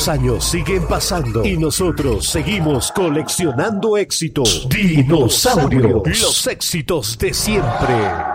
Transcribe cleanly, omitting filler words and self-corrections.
Los años siguen pasando y nosotros seguimos coleccionando éxitos. Dinosaurios, los éxitos de siempre.